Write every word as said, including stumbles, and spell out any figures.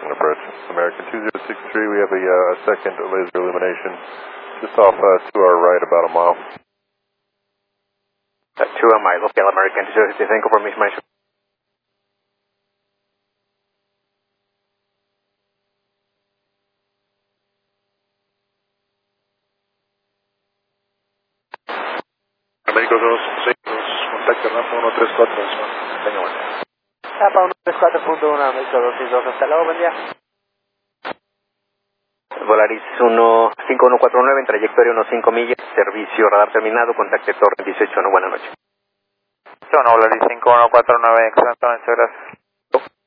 approach. American two zero six three, we have a uh, second laser illumination just off uh, to our right about a mile. Uh, to a mile, okay, American two zero six three, confirmation. Américo dos seis dos, contacto Rafa uno tres cuatro, venga, bueno. Rafa uno tres cuatro punto uno, Américo dos seis dos, hasta luego, buen día. Volaris uno cinco uno cuatro nueve en trayectoria uno cinco millas, servicio radar terminado, contacte Torre dieciocho, no, buenas noches. Bueno, Volaris cinco uno cuatro nueve, excelente, gracias.